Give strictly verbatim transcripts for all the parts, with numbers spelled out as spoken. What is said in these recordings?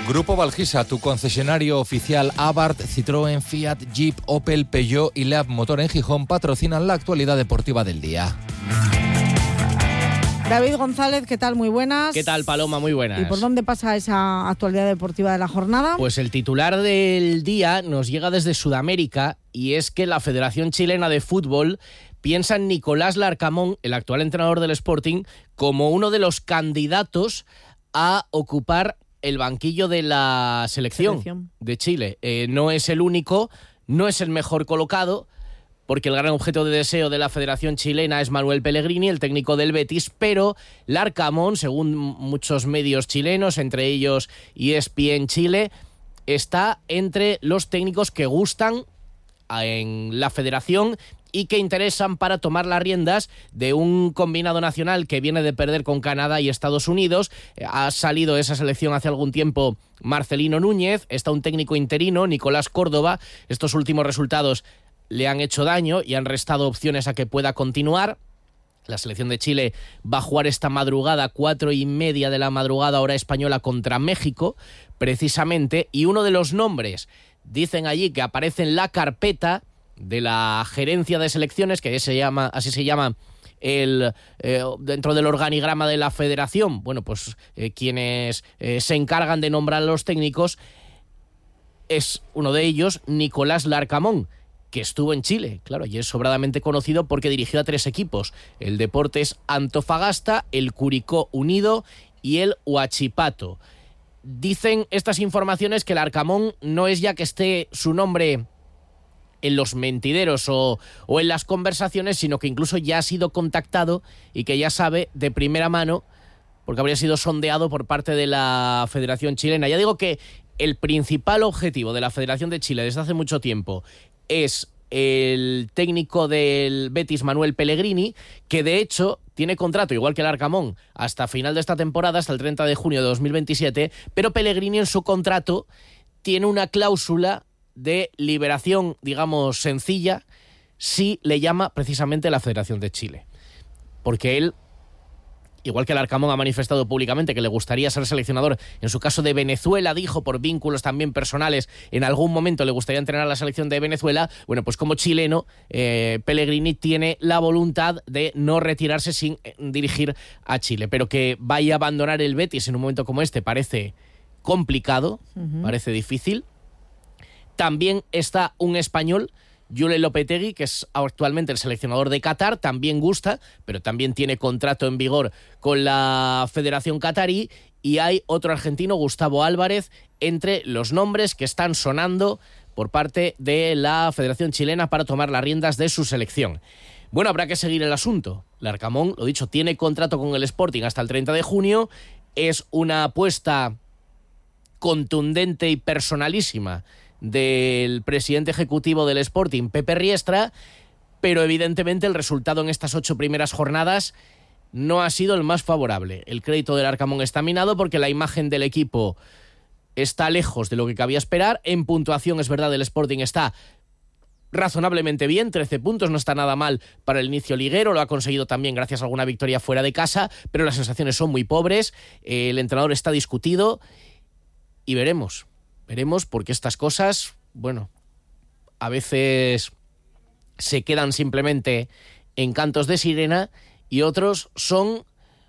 Grupo Valgisa, tu concesionario oficial Abarth, Citroën, Fiat, Jeep, Opel, Peugeot y Leab Motor en Gijón patrocinan la actualidad deportiva del día. David González, ¿qué tal? Muy buenas. ¿Qué tal, Paloma? Muy buenas. ¿Y por dónde pasa esa actualidad deportiva de la jornada? Pues el titular del día nos llega desde Sudamérica y es que la Federación Chilena de Fútbol piensa en Nicolás Larcamón, el actual entrenador del Sporting, como uno de los candidatos a ocupar el banquillo de la selección, selección. de Chile. Eh, no es el único, no es el mejor colocado, porque el gran objeto de deseo de la Federación Chilena es Manuel Pellegrini, el técnico del Betis, pero Larcamón, según muchos medios chilenos, entre ellos E S P N Chile, está entre los técnicos que gustan en la Federación y que interesan para tomar las riendas de un combinado nacional que viene de perder con Canadá y Estados Unidos. Ha salido esa selección hace algún tiempo Marcelino Núñez, está un técnico interino, Nicolás Córdoba. Estos últimos resultados le han hecho daño y han restado opciones a que pueda continuar. La selección de Chile va a jugar esta madrugada, cuatro y media de la madrugada, hora española, contra México, precisamente, y uno de los nombres, dicen allí, que aparece en la carpeta de la gerencia de selecciones, que se llama, así se llama el eh, dentro del organigrama de la federación, bueno, pues eh, quienes eh, se encargan de nombrar a los técnicos, es uno de ellos, Nicolás Larcamón, que estuvo en Chile, claro, y es sobradamente conocido porque dirigió a tres equipos: el Deportes Antofagasta, el Curicó Unido y el Huachipato. Dicen estas informaciones que Larcamón no es ya que esté su nombre en los mentideros o, o en las conversaciones, sino que incluso ya ha sido contactado y que ya sabe de primera mano, porque habría sido sondeado por parte de la Federación Chilena. Ya digo que el principal objetivo de la Federación de Chile desde hace mucho tiempo es el técnico del Betis, Manuel Pellegrini, que de hecho tiene contrato, igual que el Larcamón, hasta final de esta temporada, hasta el treinta de junio de dos mil veintisiete, pero Pellegrini en su contrato tiene una cláusula de liberación, digamos, sencilla, si le llama precisamente la Federación de Chile. Porque él, igual que el Larcamón, ha manifestado públicamente que le gustaría ser seleccionador, en su caso de Venezuela, dijo, por vínculos también personales, en algún momento le gustaría entrenar a la selección de Venezuela. Bueno, pues como chileno, eh, Pellegrini tiene la voluntad de no retirarse sin dirigir a Chile, pero que vaya a abandonar el Betis en un momento como este parece complicado, uh-huh. parece difícil. También está un español, Jule Lopetegui, que es actualmente el seleccionador de Qatar, también gusta, pero también tiene contrato en vigor con la Federación Qatarí, y hay otro argentino, Gustavo Álvarez, entre los nombres que están sonando por parte de la Federación Chilena para tomar las riendas de su selección. Bueno, habrá que seguir el asunto. Larcamón, lo dicho, tiene contrato con el Sporting hasta el treinta de junio, es una apuesta contundente y personalísima del presidente ejecutivo del Sporting, Pepe Riestra, pero evidentemente el resultado en estas ocho primeras jornadas no ha sido el más favorable. El crédito del Larcamón está minado porque la imagen del equipo está lejos de lo que cabía esperar. En puntuación, es verdad, el Sporting está razonablemente bien, trece puntos, no está nada mal para el inicio liguero, lo ha conseguido también gracias a alguna victoria fuera de casa, pero las sensaciones son muy pobres, el entrenador está discutido y veremos. Veremos, porque estas cosas, bueno, a veces se quedan simplemente en cantos de sirena y otros son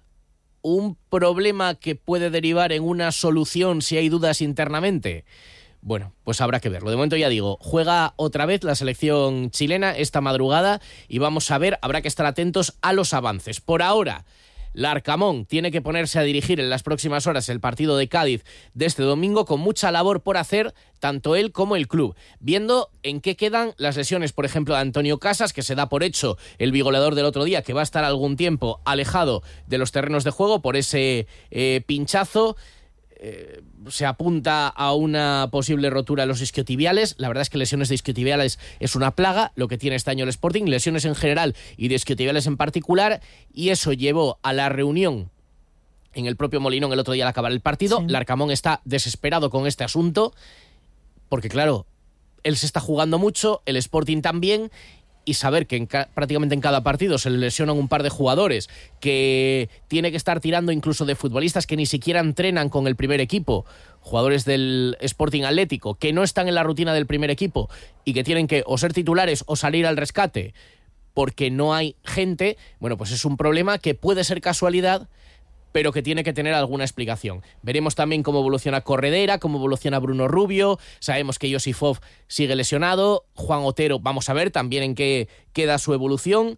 un problema que puede derivar en una solución si hay dudas internamente. Bueno, pues habrá que verlo. De momento, ya digo, juega otra vez la selección chilena esta madrugada y vamos a ver, habrá que estar atentos a los avances. Por ahora, Larcamón tiene que ponerse a dirigir en las próximas horas el partido de Cádiz de este domingo, con mucha labor por hacer, tanto él como el club, viendo en qué quedan las lesiones, por ejemplo, de Antonio Casas, que se da por hecho, el bigoleador del otro día, que va a estar algún tiempo alejado de los terrenos de juego por ese eh, pinchazo. Eh, se apunta a una posible rotura de los isquiotibiales. La verdad es que lesiones de isquiotibiales es una plaga lo que tiene este año el Sporting, lesiones en general y de isquiotibiales en particular, y eso llevó a la reunión en el propio Molinón el otro día al acabar el partido. Sí. Larcamón está desesperado con este asunto porque, claro, él se está jugando mucho, el Sporting también, y saber que en ca- prácticamente en cada partido se le lesionan un par de jugadores, que tiene que estar tirando incluso de futbolistas que ni siquiera entrenan con el primer equipo jugadores del Sporting Atlético que no están en la rutina del primer equipo y que tienen que o ser titulares o salir al rescate porque no hay gente, bueno, pues es un problema que puede ser casualidad, pero que tiene que tener alguna explicación. Veremos también cómo evoluciona Corredera, cómo evoluciona Bruno Rubio. Sabemos que Josifov sigue lesionado. Juan Otero, vamos a ver también en qué queda su evolución.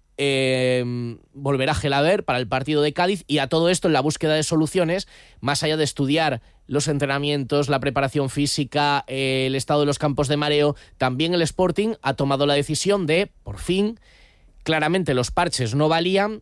Eh, volverá Gelaber para el partido de Cádiz, y a todo esto, en la búsqueda de soluciones, más allá de estudiar los entrenamientos, la preparación física, eh, el estado de los campos de mareo, también el Sporting ha tomado la decisión de, por fin, claramente los parches no valían,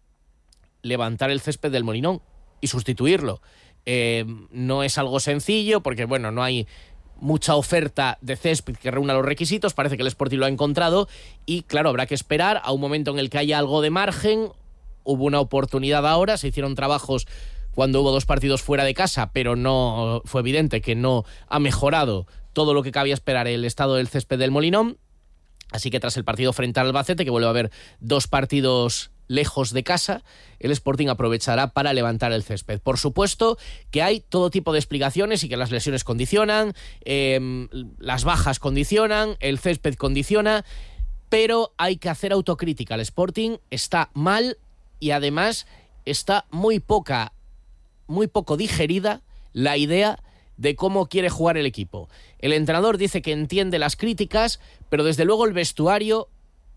levantar el césped del Molinón y sustituirlo. Eh, no es algo sencillo porque, bueno, no hay mucha oferta de césped que reúna los requisitos. Parece que el Sporting lo ha encontrado y, claro, habrá que esperar a un momento en el que haya algo de margen. Hubo una oportunidad ahora, se hicieron trabajos cuando hubo dos partidos fuera de casa, pero no fue evidente que no ha mejorado todo lo que cabía esperar el estado del césped del Molinón. Así que tras el partido frente al Albacete, que vuelve a haber dos partidos lejos de casa, el Sporting aprovechará para levantar el césped. Por supuesto que hay todo tipo de explicaciones y que las lesiones condicionan, eh, las bajas condicionan, el césped condiciona, pero hay que hacer autocrítica. El Sporting está mal y además está muy poca, muy poco digerida la idea de cómo quiere jugar el equipo. El entrenador dice que entiende las críticas, pero desde luego el vestuario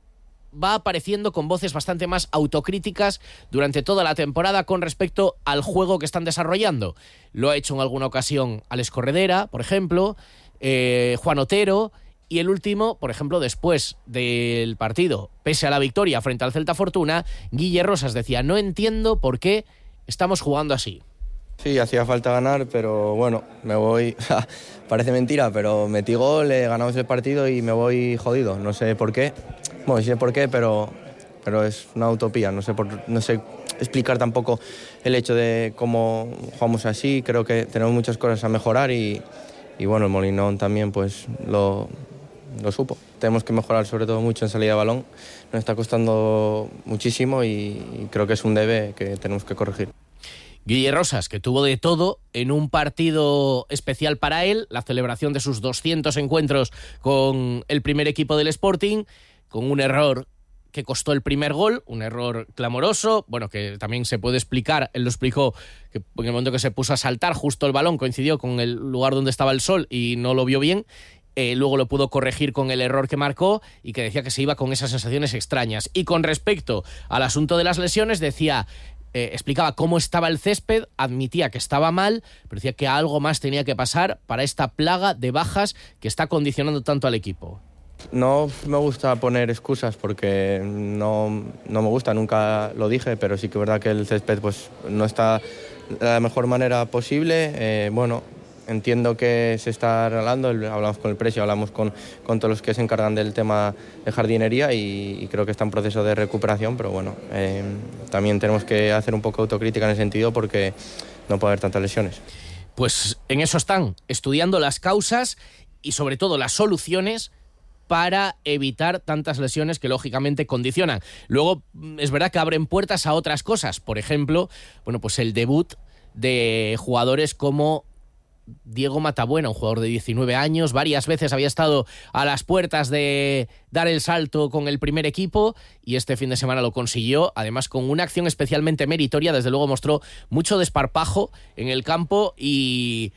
va apareciendo con voces bastante más autocríticas durante toda la temporada con respecto al juego que están desarrollando. Lo ha hecho en alguna ocasión Alex Corredera, por ejemplo, eh, Juan Otero, y el último, por ejemplo, después del partido, pese a la victoria frente al Celta Fortuna, Guille Rosas decía: no entiendo por qué estamos jugando así. Sí, hacía falta ganar, pero bueno, me voy, parece mentira, pero metí gol, ganamos el partido y me voy jodido, no sé por qué. Bueno, sí sé por qué, pero, pero es una utopía. No sé, por, no sé explicar tampoco el hecho de cómo jugamos así. Creo que tenemos muchas cosas a mejorar y, y bueno, el Molinón también pues lo, lo supo. Tenemos que mejorar sobre todo mucho en salida de balón. Nos está costando muchísimo y, y creo que es un debe que tenemos que corregir. Guille Rosas, que tuvo de todo en un partido especial para él, la celebración de sus doscientos encuentros con el primer equipo del Sporting, con un error que costó el primer gol, un error clamoroso, bueno, que también se puede explicar, él lo explicó, que en el momento que se puso a saltar justo el balón coincidió con el lugar donde estaba el sol y no lo vio bien. Eh, luego lo pudo corregir con el error que marcó y que decía que se iba con esas sensaciones extrañas. Y con respecto al asunto de las lesiones, decía... Eh, explicaba cómo estaba el césped, admitía que estaba mal, pero decía que algo más tenía que pasar para esta plaga de bajas que está condicionando tanto al equipo. No me gusta poner excusas porque no, no me gusta, nunca lo dije, pero sí que es verdad que el césped pues, no está de la mejor manera posible. Eh, bueno, entiendo que se está arreglando, hablamos con el precio, hablamos con, con todos los que se encargan del tema de jardinería y, y creo que está en proceso de recuperación, pero bueno, eh, también tenemos que hacer un poco de autocrítica en ese sentido porque no puede haber tantas lesiones. Pues en eso están, estudiando las causas y sobre todo las soluciones para evitar tantas lesiones que lógicamente condicionan. Luego es verdad que abren puertas a otras cosas, por ejemplo, bueno, pues el debut de jugadores como Diego Matabuena, un jugador de diecinueve años, varias veces había estado a las puertas de dar el salto con el primer equipo y este fin de semana lo consiguió, además con una acción especialmente meritoria. Desde luego mostró mucho desparpajo en el campo y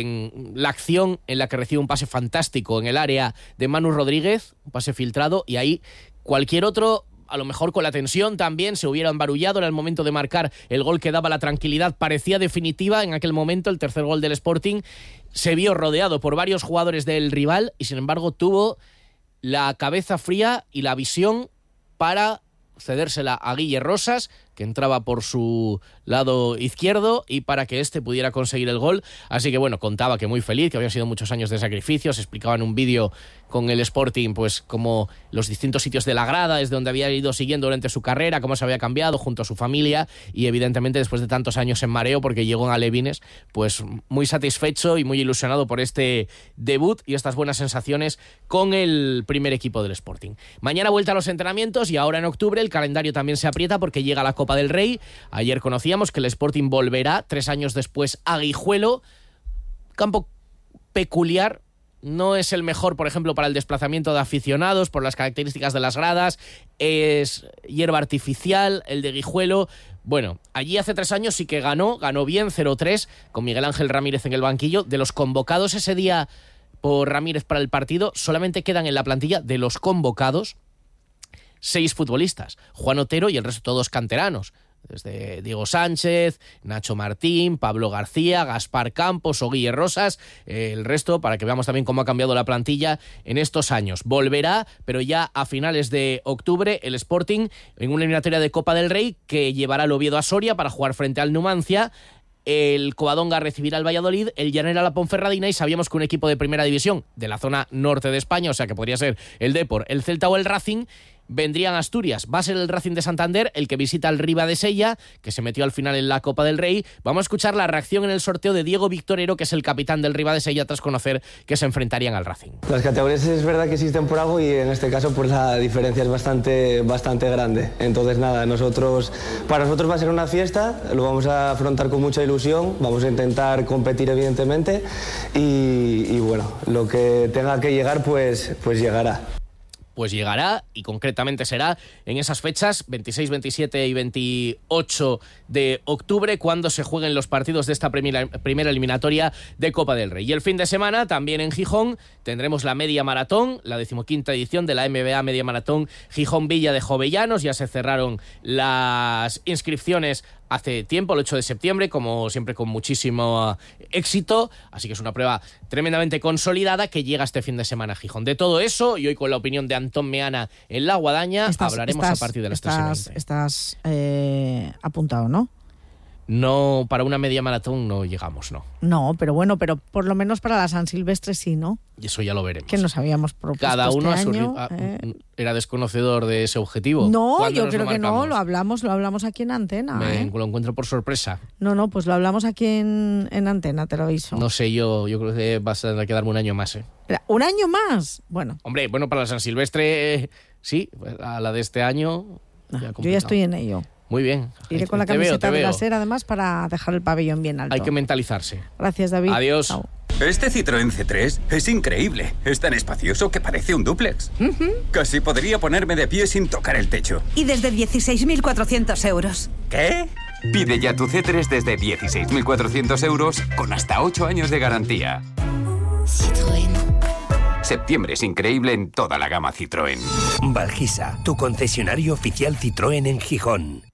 en la acción en la que recibe un pase fantástico en el área de Manu Rodríguez, un pase filtrado, y ahí cualquier otro, a lo mejor con la tensión también, se hubiera embarullado en el momento de marcar el gol que daba la tranquilidad. Parecía definitiva en aquel momento el tercer gol del Sporting. Se vio rodeado por varios jugadores del rival y sin embargo tuvo la cabeza fría y la visión para cedérsela a Guille Rosas, que entraba por su lado izquierdo, y para que éste pudiera conseguir el gol. Así que bueno, contaba que muy feliz, que habían sido muchos años de sacrificios. Explicaba en un vídeo con el Sporting pues como los distintos sitios de la grada desde donde había ido siguiendo durante su carrera, cómo se había cambiado junto a su familia, y evidentemente después de tantos años en mareo, porque llegó en Alevines, pues muy satisfecho y muy ilusionado por este debut y estas buenas sensaciones con el primer equipo del Sporting. Mañana vuelta a los entrenamientos y ahora en octubre el calendario también se aprieta porque llega la Copa del Rey. Ayer conocíamos que el Sporting volverá tres años después a Guijuelo. campo peculiar. No es el mejor, por ejemplo, para el desplazamiento de aficionados, por las características de las gradas. Es hierba artificial, el de Guijuelo. Bueno, allí hace tres años sí que ganó, ganó bien, cero tres, con Miguel Ángel Ramírez en el banquillo. De los convocados ese día por Ramírez para el partido, solamente quedan en la plantilla de los convocados seis futbolistas. Juan Otero y el resto todos canteranos. Desde Diego Sánchez, Nacho Martín, Pablo García, Gaspar Campos o Guille Rosas, eh, el resto, para que veamos también cómo ha cambiado la plantilla en estos años. Volverá, pero ya a finales de octubre, el Sporting en una eliminatoria de Copa del Rey que llevará al Oviedo a Soria para jugar frente al Numancia. El Covadonga recibirá al Valladolid, el Llanera a la Ponferradina, y sabíamos que un equipo de primera división de la zona norte de España, o sea que podría ser el Depor, el Celta o el Racing, vendrían a Asturias. Va a ser el Racing de Santander el que visita al Ribadesella, que se metió al final en la Copa del Rey. Vamos a escuchar la reacción en el sorteo de Diego Victorero, que es el capitán del Ribadesella, tras conocer que se enfrentarían al Racing. Las categorías es verdad que existen por algo y en este caso pues la diferencia es bastante, bastante grande. Entonces nada, nosotros, para nosotros va a ser una fiesta, lo vamos a afrontar con mucha ilusión, vamos a intentar competir evidentemente y, y bueno, lo que tenga que llegar pues, pues llegará. Pues llegará, y concretamente será en esas fechas, veintiséis, veintisiete y veintiocho de octubre, cuando se jueguen los partidos de esta primera, primera eliminatoria de Copa del Rey. Y el fin de semana, también en Gijón, tendremos la media maratón, la decimoquinta edición de la M B A Media Maratón Gijón Villa de Jovellanos. Ya se cerraron las inscripciones hace tiempo, el ocho de septiembre, como siempre con muchísimo éxito, así que es una prueba tremendamente consolidada que llega este fin de semana a Gijón. De todo eso, y hoy con la opinión de Antón Meana en La Guadaña, estás, hablaremos estás, a partir de las tres y veinte. Estás eh, apuntado, ¿no? No, para una media maratón no llegamos, no. No, pero bueno, pero por lo menos para la San Silvestre sí, ¿no? Y eso ya lo veremos. Que nos habíamos propuesto Cada uno este a su año, ritmo. eh... ¿Era desconocedor de ese objetivo? No, yo creo lo que no, lo hablamos, lo hablamos aquí en Antena. Me ¿eh? lo encuentro por sorpresa. No, no, pues lo hablamos aquí en, en Antena, te lo aviso. No sé, yo, yo creo que vas a tener que darme un año más, ¿eh? ¿Un año más? Bueno. Hombre, bueno, para la San Silvestre, eh, sí, a la de este año... Ya yo ya estoy en ello. Muy bien. Iré con la te camiseta veo, de la SER, además, para dejar el pabellón bien alto. Hay que mentalizarse. Gracias, David. Adiós. Chao. Este Citroën C tres es increíble. Es tan espacioso que parece un dúplex. Uh-huh. Casi podría ponerme de pie sin tocar el techo. Y desde dieciséis mil cuatrocientos euros. ¿Qué? Pide ya tu C tres desde dieciséis mil cuatrocientos euros con hasta ocho años de garantía. Citroën. Septiembre es increíble en toda la gama Citroën. Valgisa, tu concesionario oficial Citroën en Gijón.